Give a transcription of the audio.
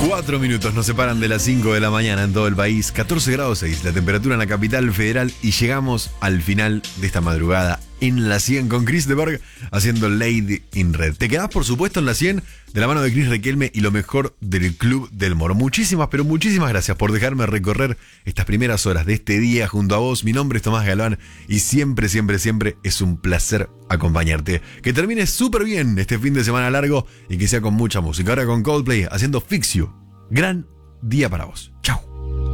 4 minutos nos separan de las 5 de la mañana en todo el país. 14 grados 6 la temperatura en la capital federal. Y llegamos al final de esta madrugada en la 100 con Chris de Berg haciendo Lady in Red. Te quedás por supuesto en la 100 de la mano de Chris Requelme y lo mejor del Club del Moro. Muchísimas, pero muchísimas gracias por dejarme recorrer estas primeras horas de este día junto a vos. Mi nombre es Tomás Galván y siempre, siempre, siempre es un placer acompañarte. Que termine súper bien este fin de semana largo y que sea con mucha música. Ahora con Coldplay haciendo Fix You. Gran día para vos.